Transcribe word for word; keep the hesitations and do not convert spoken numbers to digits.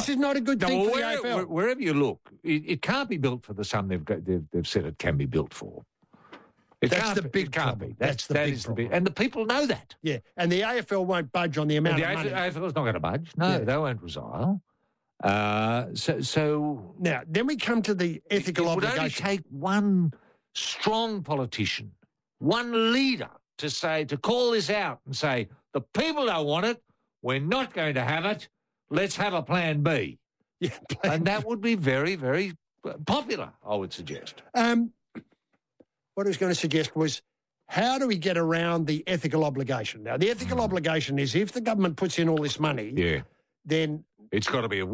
This is not a good No, thing well, for the where, A F L. where- wherever you look, it, it can't be built for the sum they've, got, they've, they've said it can be built for. It That's can't the be- big it can't problem. Be. That's the that big is problem. big, and the people know that. Yeah, and the A F L won't budge on the amount the of A money. F L is not going to budge. No, Yeah. they won't resile. Uh, so, so Now, then we come to the ethical it would obligation. only take one strong politician, one leader, to say to call this out and say the people don't want it. We're not going to have it. Let's have a plan B. Yeah, And that would be very, very popular, I would suggest. Um, what I was going to suggest was, how do we get around the ethical obligation? Now, the ethical Mm. obligation is if the government puts in all this money, Yeah. then It's got to be a